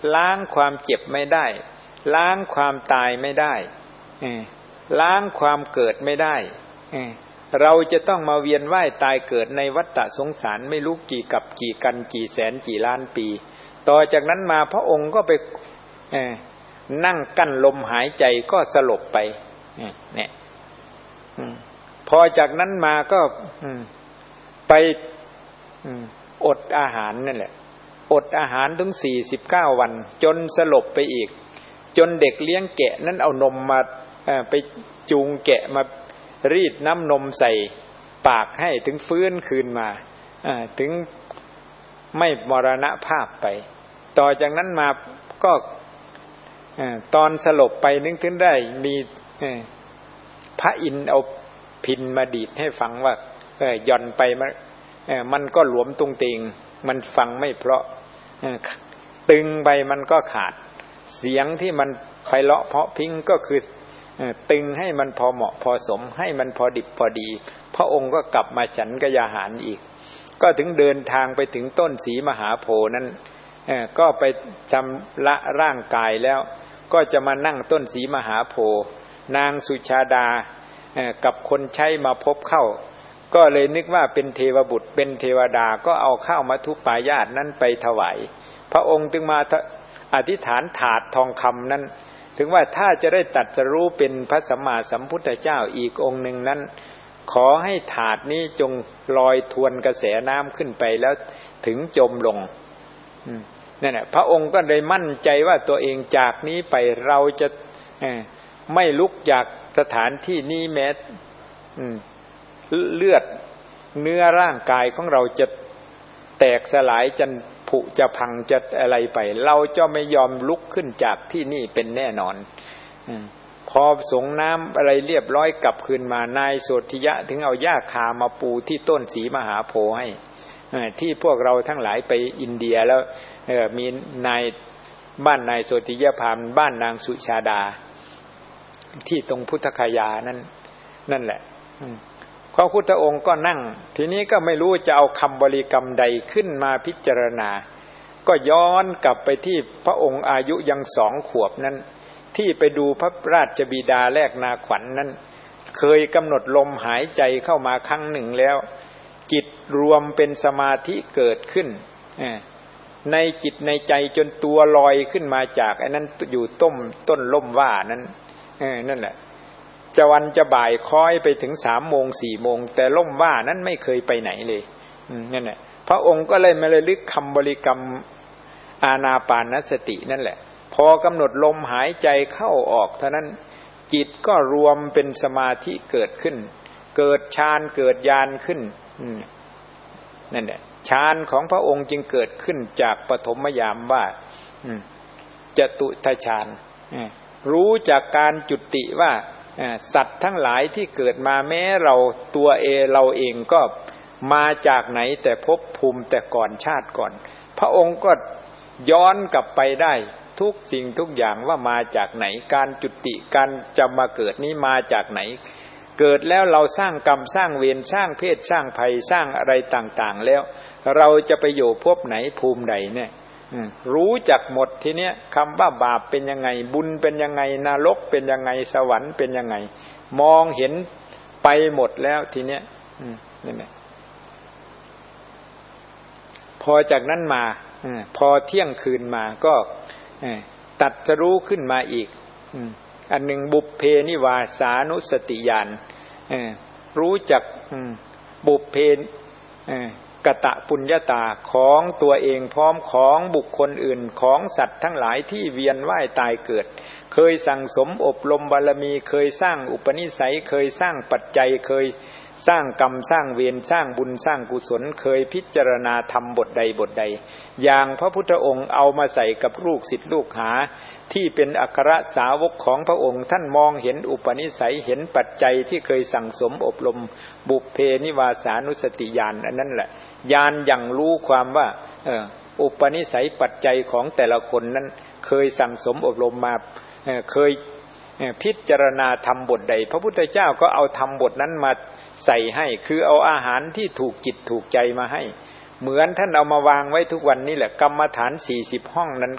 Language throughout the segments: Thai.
ล้างความเจ็บไม่ได้ล้างความตายไม่ได้ล้างความเกิดไม่ได้เราจะต้องมาเวียนว่ายตายเกิดในวัฏฏะสงสารไม่รู้กี่กับกี่กันกี่แสนกี่ล้านปีต่อจากนั้นมาพระองค์ก็ไปนั่งกั้นลมหายใจก็สลบไปเนี่ยพอจากนั้นมาก็ไปอดอาหารนั่นแหละอดอาหารถึง49 วันจนสลบไปอีกจนเด็กเลี้ยงแกะนั้นเอานมมาไปจูงแกะมารีดน้ำนมใส่ปากให้ถึงฟื้นคืนมาถึงไม่มรณภาพไปต่อจากนั้นมาก็ตอนสลบไปนึกถึงได้มีพระอินทร์เอาพิณมาดีดให้ฟังว่าหย่อนไปมันก็หลวมตรงติงมันฟังไม่เพราะตึงไปมันก็ขาดเสียงที่มันไพเราะเพราะพริ้งก็คือตึงให้มันพอเหมาะพอสมให้มันพอดิบพอดีพระองค์ก็กลับมาฉันกยาหารอีกก็ถึงเดินทางไปถึงต้นศรีมหาโพธิ์นั้นก็ไปชำระร่างกายแล้วก็จะมานั่งต้นศรีมหาโพธิ์นางสุชาดากับคนใช้มาพบเข้าก็เลยนึกว่าเป็นเทวบุตรเป็นเทวดาก็เอาข้าวมัทุปายาตนั้นไปถวายพระองค์จึงมาอธิษฐานถาดทองคำนั้นถึงว่าถ้าจะได้ตรัสรู้เป็นพระสัมมาสัมพุทธเจ้าอีกองค์หนึ่งนั้นขอให้ถาดนี้จงลอยทวนกระแสน้ำขึ้นไปแล้วถึงจมลงนั่นแหละพระองค์ก็ได้มั่นใจว่าตัวเองจากนี้ไปเราจะไม่ลุกจากสถานที่นี้แม้เลือดเนื้อร่างกายของเราจะแตกสลายจะผุจะพังจะอะไรไปเราจะไม่ยอมลุกขึ้นจากที่นี่เป็นแน่นอนพอสงน้ำอะไรเรียบร้อยกลับคืนมานายโสธิยะถึงเอาหญ้าคามาปูที่ต้นศรีมหาโพธิ์ให้ที่พวกเราทั้งหลายไปอินเดียแล้วมีนายบ้านนายโสธิยะพามบ้านนางสุชาดาที่ตรงพุทธคยานั่นแหละพระพุทธองค์ก็นั่งทีนี้ก็ไม่รู้จะเอาคำบริกรรมใดขึ้นมาพิจารณาก็ย้อนกลับไปที่พระองค์อายุยัง2 ขวบนั้นที่ไปดูพระราชบิดาแลกนาขวัญ นั้นเคยกำหนดลมหายใจเข้ามาครั้งหนึ่งแล้วจิตรวมเป็นสมาธิเกิดขึ้นในจิตในใจจนตัวลอยขึ้นมาจากไอ้นั้นอยู่ต้นล่มว่านั้นนั่นแหละจะวันจะบ่ายคอยไปถึง3 โมง 4 โมงแต่ล่มว่านั้นไม่เคยไปไหนเลยนั่นแหละพระองค์ก็เลยมาระลึกคำบริกรรมอานาปานสตินั่นแหละพอกำหนดลมหายใจเข้าออกเท่านั้นจิตก็รวมเป็นสมาธิเกิดขึ้นเกิดฌานเกิดญาณขึ้นนั่นแหละฌานของพระองค์จึงเกิดขึ้นจากปฐมยามว่าจตุตฌานรู้จากการจุติว่าสัตว์ทั้งหลายที่เกิดมาแม้เราเองก็มาจากไหนแต่ภพภูมิแต่ก่อนชาติก่อนพระองค์ก็ย้อนกลับไปได้ทุกสิ่งทุกอย่างว่ามาจากไหนการจุติการจะมาเกิดนี้มาจากไหนเกิดแล้วเราสร้างกรรมสร้างเวรสร้างเพศสร้างภัยสร้างอะไรต่างๆแล้วเราจะไปอยู่ภพไหนภูมิใดเนี่ยรู้จักหมดทีเนี้ยคำว่าบาปเป็นยังไงบุญเป็นยังไงนรกเป็นยังไงสวรรค์เป็นยังไงมองเห็นไปหมดแล้วทีเนี้ยนี่แหละพอจากนั้นมาพอเที่ยงคืนมาก็ตัดจะรู้ขึ้นมาอีกอันหนึ่งบุพเพนิวาสานุสติญาณรู้จักบุพเพกตปุญญาตาของตัวเองพร้อมของบุคคลอื่นของสัตว์ทั้งหลายที่เวียนว่ายตายเกิดเคยสั่งสมอบรมบารมีเคยสร้างอุปนิสัยเคยสร้างปัจจัยเคยสร้างกรรมสร้างเวรสร้างบุญสร้างกุศลเคยพิจารณาธรรมบทใดบทใดอย่างพระพุทธองค์เอามาใส่กับลูกศิษย์ลูกหาที่เป็นอัครสาวกของพระองค์ท่านมองเห็นอุปนิสัยเห็นปัจจัยที่เคยสั่งสมอบรมบุพเพนิวาสานุสติญาณอันนั้นแหละญาณอย่างรู้ความว่าอุปนิสัยปัจจัยของแต่ละคนนั้นเคยสั่งสมอบรมมาเคยพิจารณาธรรมบทใดพระพุทธเจ้าก็เอาธรรมบทนั้นมาใส่ให้คือเอาอาหารที่ถูกจิตถูกใจมาให้เหมือนท่านเอามาวางไว้ทุกวันนี้แหละกรรมฐาน40 ห้องนั้น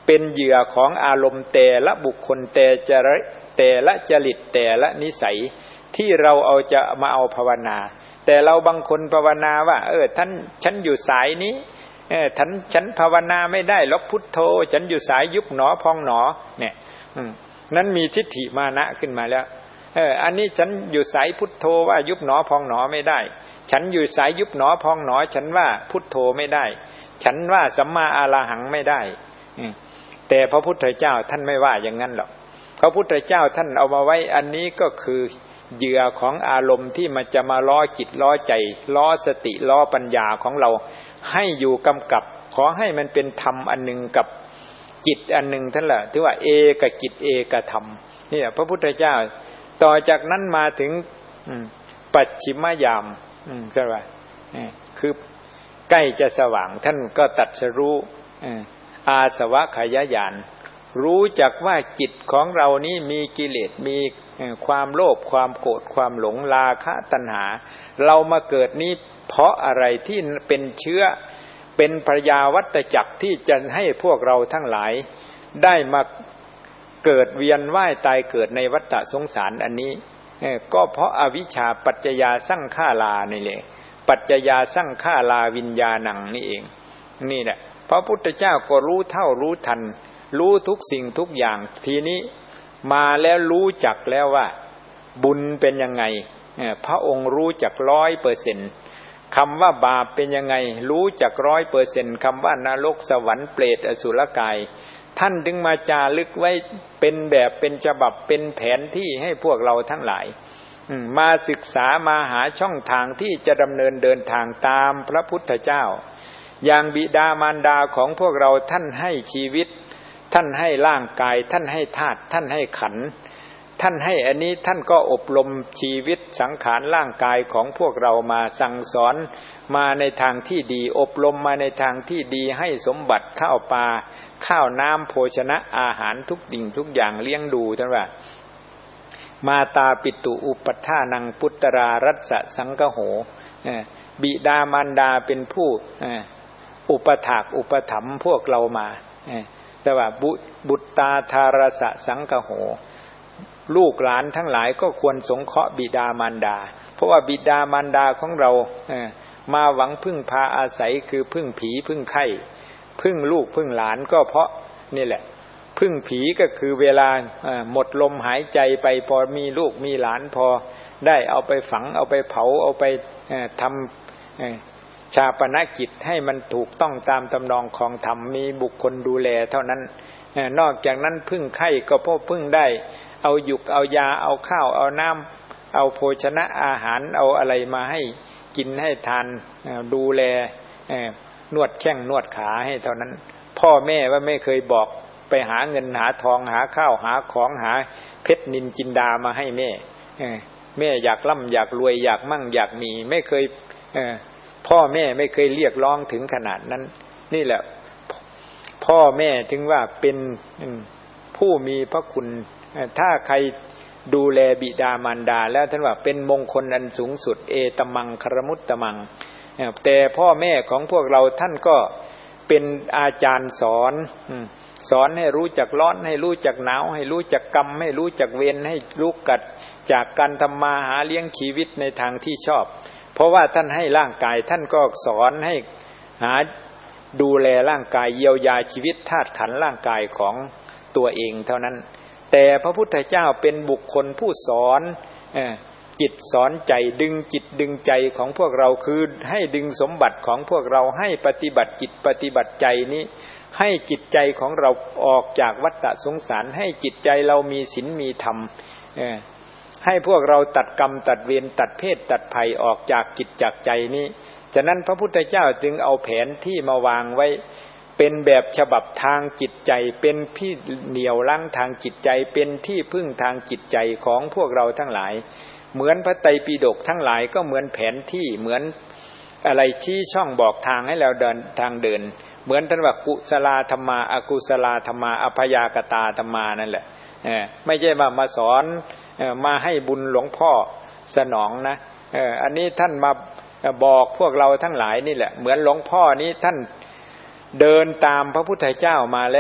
เป็นเหยื่อของอารมณ์แต่ละบุคคลแต่ละจริตแต่ละนิสัยที่เราจะมาเอาภาวนาแต่เราบางคนภาวนาว่าท่านฉันอยู่สายนี้ฉันภาวนาไม่ได้หรอกพุทโธฉันอยู่สายยุบหนอพองหนอเนี่ยนั้นมีทิฏฐิมานะขึ้นมาแล้วอันนี้ฉันอยู่สายพุทโธว่ายุบหนอพองหนอไม่ได้ฉันอยู่สายยุบหนอพองหนอฉันว่าพุทโธไม่ได้ฉันว่าสัมมาอรหังไม่ได้แต่พระพุทธเจ้าท่านไม่ว่าอย่างนั้นหรอกพระพุทธเจ้าท่านเอามาไว้อันนี้ก็คือเหยื่อของอารมณ์ที่มันจะมาล้อจิตล้อใจล้อสติล้อปัญญาของเราให้อยู่กำกับขอให้มันเป็นธรรมอันหนึ่งกับจิตอันหนึ่งท่านแหละที่ว่าเอกจิตเอกธรรมนี่พระพุทธเจ้าต่อจากนั้นมาถึงปัจฉิมยามใช่ไหมคือใกล้จะสว่างท่านก็ตรัสรู้อาสวะขยญาณรู้จักว่าจิตของเรานี้มีกิเลสมีความโลภความโกรธความหลงราคะตัณหาเรามาเกิดนี้เพราะอะไรที่เป็นเชื้อเป็นพยาวัฏจักรที่จะให้พวกเราทั้งหลายได้มาเกิดเวียนว่ายตายเกิดในวัฏสงสารอันนี้ก็เพราะอวิชชาปัจจยาสังขารานี่แหละปัจจยาสังขาราวิญญาณังนี่เองนี่แหละพระพุทธเจ้าก็รู้เท่ารู้ทันรู้ทุกสิ่งทุกอย่างทีนี้มาแล้วรู้จักแล้วว่าบุญเป็นยังไงพระองค์รู้จัก 100%คำว่าบาปเป็นยังไงรู้จัก 100% คำว่านรกสวรรค์เปรตอสุรกายท่านถึงมาจารึกไว้เป็นแบบเป็นฉบับเป็นแผนที่ให้พวกเราทั้งหลายมาศึกษามาหาช่องทางที่จะดำเนินเดินทางตามพระพุทธเจ้าอย่างบิดามารดาของพวกเราท่านให้ชีวิตท่านให้ร่างกายท่านให้ธาตุท่านให้ขันธ์ท่านให้อันนี้ท่านก็อบรมชีวิตสังขารร่างกายของพวกเรามาสั่งสอนมาในทางที่ดีอบรมมาในทางที่ดีให้สมบัติข้าวปลาข้าวน้ำโภชนะอาหารทุกสิ่งทุกอย่างเลี้ยงดูท่านว่ามาตาปิตุอุปทานังพุตตรารัสสะสังคโหบิดามารดาเป็นผู้อุปถากอุปถัมภ์พวกเรามาแต่ว่าบุตตาธารสะสังคโหลูกหลานทั้งหลายก็ควรสงเคราะห์บิดามารดาเพราะว่าบิดามารดาของเรามาหวังพึ่งพาอาศัยคือพึ่งผีพึ่งไข่พึ่งลูกพึ่งหลานก็เพราะนี่แหละพึ่งผีก็คือเวลาหมดลมหายใจไปพอมีลูกมีหลานพอได้เอาไปฝังเอาไปเผาเอาไปทำชาปนกิจให้มันถูกต้องตามตำนองของธรรมมีบุคคลดูแลเท่านั้นนอกจากนั้นพึ่งไข่ก็เพราะพึ่งได้เอาหยุกเอายาเอาข้าวเอาน้ำเอาโภชนะอาหารเอาอะไรมาให้กินให้ทานดูแลนวดแข้งนวดขาให้เท่านั้นพ่อแม่ว่าไม่เคยบอกไปหาเงินหาทองหาข้าวหาของหาเพชรนินจินดามาให้แม่แม่อยากร่ำอยากรวยอยากมั่งอยากมีไม่เคยพ่อแม่ไม่เคยเรียกร้องถึงขนาดนั้นนี่แหละพ่อแม่ถึงว่าเป็นผู้มีพระคุณถ้าใครดูแลบิดามารดาแล้วท่านว่าเป็นมงคลอันสูงสุดเอตมังครมุตตมังแต่พ่อแม่ของพวกเราท่านก็เป็นอาจารย์สอนให้รู้จักร้อนให้รู้จักหนาวให้รู้จักกรรมให้รู้จักเวรให้รู้กัดจากการทำมาหาเลี้ยงชีวิตในทางที่ชอบเพราะว่าท่านให้ร่างกายท่านก็สอนให้หาดูแลร่างกายเยียวยาชีวิตธาตุขันธ์ร่างกายของตัวเองเท่านั้นแต่พระพุทธเจ้าเป็นบุคคลผู้สอนจิตสอนใจดึงจิตดึงใจของพวกเราคือให้ดึงสมบัติของพวกเราให้ปฏิบัติจิตปฏิบัติใจนี้ให้จิตใจของเราออกจากวัฏสงสารให้จิตใจเรามีศีลมีธรรมให้พวกเราตัดกรรมตัดเวรตัดเพศตัดภัยออกจากจิตจากใจนี้ฉะนั้นพระพุทธเจ้าจึงเอาแผนที่มาวางไว้เป็นแบบฉบับทางจิตใจเป็นพี่เหนี่ยวรั้งทางจิตใจเป็นที่พึ่งทางจิตใจของพวกเราทั้งหลายเหมือนพระไตรปิฎกทั้งหลายก็เหมือนแผนที่เหมือนอะไรชี้ช่องบอกทางให้เราเดินทางเดินเหมือนท่านว่ากุศลธรรมาอกุศลธรรมาอภยากตาธรรมานั่นแหละไม่ใช่มาสอนมาให้บุญหลวงพ่อสนองนะอันนี้ท่านมาบอกพวกเราทั้งหลายนี่แหละเหมือนหลวงพ่อนี้ท่านเดินตามพระพุทธเจ้ามาแล้ว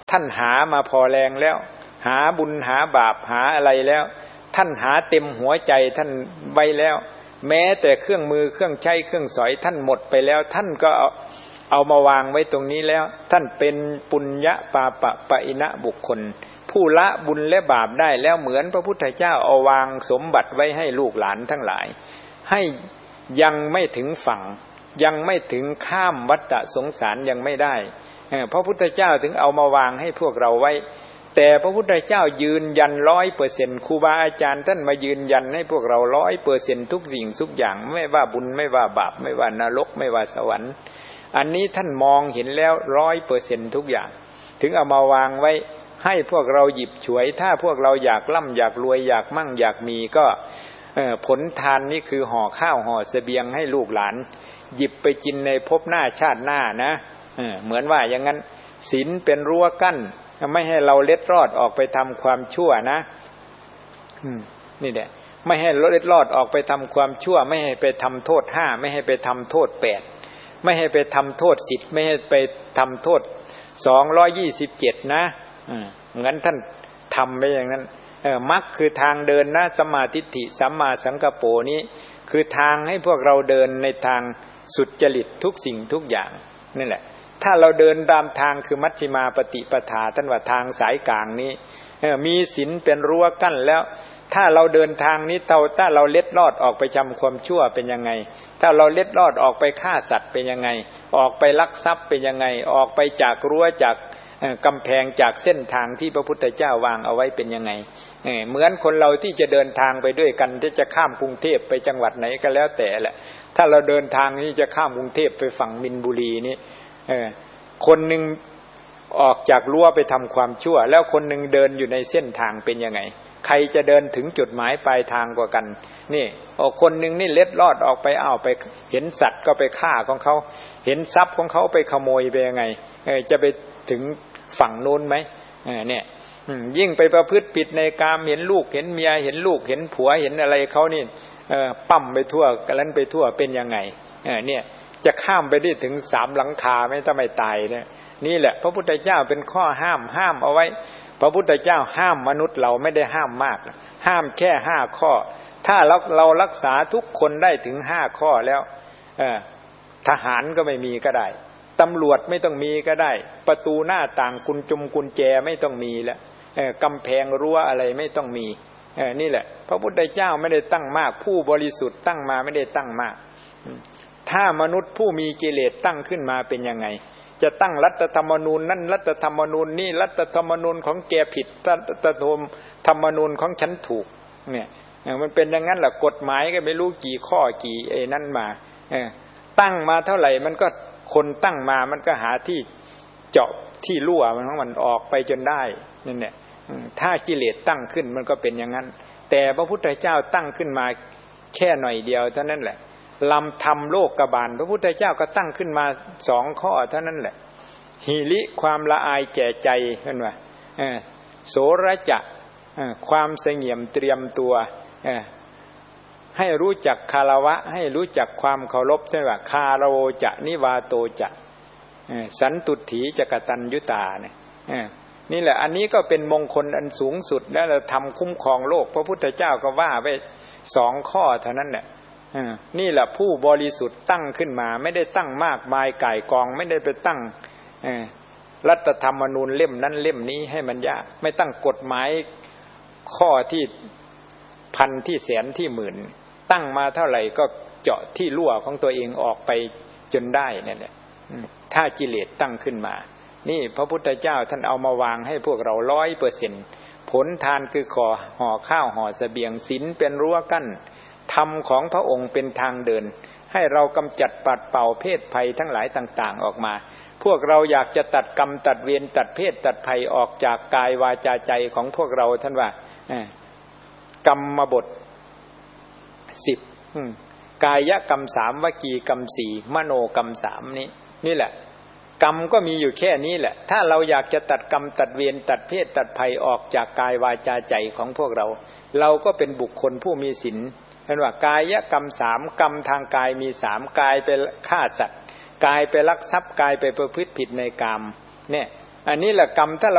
ท่านหามาพอแรงแล้วหาบุญหาบาปหาอะไรแล้วท่านหาเต็มหัวใจท่านไว้แล้วแม้แต่เครื่องมือเครื่องใช้เครื่องสอยท่านหมดไปแล้วท่านก็เอามาวางไว้ตรงนี้แล้วท่านเป็นปุญญปาปะปะอินะบุคคลผู้ละบุญและบาปได้แล้วเหมือนพระพุทธเจ้าเอาวางสมบัติไว้ให้ลูกหลานทั้งหลายให้ยังไม่ถึงฝั่งยังไม่ถึงข้ามวัฏสงสารยังไม่ได้พระพุทธเจ้าถึงเอามาวางให้พวกเราไว้แต่พระพุทธเจ้ายืนยัน 100% ครูบาอาจารย์ท่านมายืนยันให้พวกเรา 100% ทุกสิ่งทุกอย่างไม่ว่าบุญไม่ว่าบาปไม่ว่านรกไม่ว่าสวรรค์อันนี้ท่านมองเห็นแล้ว 100% ทุกอย่างถึงเอามาวางไว้ให้พวกเราหยิบฉวยถ้าพวกเราอยากร่ำอยากรวยอยากมั่งอยากมีก็ผลทานนี่คือห่อข้าวห่อเสบียงให้ลูกหลานหยิบไปกินในภพหน้าชาติหน้านะเหมือนว่าอย่างนั้นศีลเป็นรั้วกั้นไม่ให้เราเล็ดรอดออกไปทำความชั่วนะนี่แหละไม่ให้เล็ดรอดออกไปทำความชั่วไม่ให้ไปทำโทษ5ไม่ให้ไปทำโทษ8ไม่ให้ไปทำโทษ10ไม่ให้ไปทำโทษ227นะงั้นท่านทำไปอย่างนั้นมรรคคือทางเดินนะสัมมาทิฏฐิสัมมาสังกัปโปนี้คือทางให้พวกเราเดินในทางสุจริตทุกสิ่งทุกอย่างนั่นแหละถ้าเราเดินตามทางคือมัชฌิมาปฏิปทาท่านว่าทางสายกลางนี้มีศีลเป็นรั้วกั้นแล้วถ้าเราเดินทางนี้ถ้าเราเล็ดลอดออกไปทำความชั่วเป็นยังไงถ้าเราเล็ดลอดออกไปฆ่าสัตว์เป็นยังไงออกไปลักทรัพย์เป็นยังไงออกไปจากรั้วจากกำแพงจากเส้นทางที่พระพุทธเจ้าวางเอาไว้เป็นยังไงเหมือนคนเราที่จะเดินทางไปด้วยกันที่จะข้ามกรุงเทพไปจังหวัดไหนก็แล้วแต่แหละถ้าเราเดินทางนี้จะข้ามกรุงเทพไปฝั่งมินบุรีนี่คนหนึ่งออกจากรั้วไปทำความชั่วแล้วคนหนึ่งเดินอยู่ในเส้นทางเป็นยังไงใครจะเดินถึงจุดหมายปลายทางกว่ากันนี่คนหนึ่งนี่เล็ดลอดออกไปไปเห็นสัตว์ก็ไปฆ่าของเขาเห็นทรัพย์ของเขาไปขโมยไปยังไงจะไปถึงฝั่งโน้นไหมเนี่ยยิ่งไปประพฤติผิดในกามเห็นลูกเห็นเมียเห็นลูกเห็นผัวเห็นอะไรเขานี่ปั้มไปทั่วกระลันไปทั่วเป็นยังไงเนี่ยจะข้ามไปได้ถึง3หลังคาไหมถ้าไม่ตายเนี่ยนี่แหละพระพุทธเจ้าเป็นข้อห้ามเอาไว้พระพุทธเจ้าห้ามมนุษย์เราไม่ได้ห้ามมากห้ามแค่5ข้อถ้าเรารักษาทุกคนได้ถึง5ข้อแล้วทหารก็ไม่มีก็ได้ตำรวจไม่ต้องมีก็ได้ประตูหน้าต่างกุญแจไม่ต้องมีแล้วกำแพงรั้วอะไรไม่ต้องมีนี่แหละพระพุทธเจ้าไม่ได้ตั้งมากผู้บริสุทธิ์ตั้งมาไม่ได้ตั้งมากถ้ามนุษย์ผู้มีกิเลสตั้งขึ้นมาเป็นยังไงจะตั้งรัฐธรรมนูญนั่นรัฐธรรมนูญนี่รัฐธรรมนูญของแกผิดรัฐธรรมนูญของฉันถูกเนี่ยมันเป็นอย่างนั้นแหละกฎหมายก็ไม่รู้กี่ข้อกี่นั่นมาตั้งมาเท่าไหร่มันก็คนตั้งมามันก็หาที่เจาะที่รั่วมันออกไปจนได้นั่นแหละถ้ากิเลสตั้งขึ้นมันก็เป็นอย่างนั้นแต่พระพุทธเจ้าตั้งขึ้นมาแค่หน่อยเดียวเท่านั้นแหละลำธรรมโลกบาลพระพุทธเจ้าก็ตั้งขึ้นมา2ข้อเท่านั้นแหละหิริความละอายแก่ใจเห็นว่าโสระจะความเสงี่ยมเตรียมตัวให้รู้จักคารวะให้รู้จักความเคารพใช่ป่ะคารโวจะนิวาโตจะสันตุถีจะกตัญญูตาเนี่ยนี่แหละอันนี้ก็เป็นมงคลอันสูงสุดและเราทำคุ้มครองโลกพระพุทธเจ้าก็ว่าไว้2ข้อเท่านั้นแหละนี่แหละผู้บริสุทธิ์ตั้งขึ้นมาไม่ได้ตั้งมากมายก่ายกองไม่ได้ไปตั้งรัฐธรรมนูญเล่มนั้นเล่มนี้ให้มันยากไม่ตั้งกฎหมายข้อที่พันที่แสนที่หมื่นตั้งมาเท่าไหร่ก็เจาะที่รั่วของตัวเองออกไปจนได้นั่นแหละถ้ากิเลสตั้งขึ้นมานี่พระพุทธเจ้าท่านเอามาวางให้พวกเรา 100% ผลทานคือห่อข้าวห่อเสบียงศีลเป็นรั้วกั้นธรรมของพระองค์เป็นทางเดินให้เรากำจัดปัดเป่าเพศภัยทั้งหลายต่างๆออกมาพวกเราอยากจะตัดกรรมตัดเวรตัดเพศตัดภัยออกจากกายวาจาใจของพวกเราท่านว่ากรรมบท10กายกรรม3วจีกรรม4มโนกรรม3นี่แหละกรรมก็มีอยู่แค่นี้แหละถ้าเราอยากจะตัดกรรมตัดเวรตัดเพศตัดภัยออกจากกายวาจาใจของพวกเราก็เป็นบุคคลผู้มีศีลเห็นว่ากายกรรม3กรรมทางกายมี3กายไปฆ่าสัตว์กายไปลักทรัพย์กายไปประพฤติผิดในกามเนี่ยอันนี้แหละกรรมถ้า